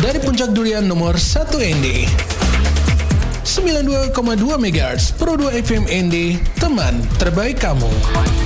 Dari Puncak Durian nomor 1 ND 92,2 MHz Pro 2 FM ND, teman terbaik kamu.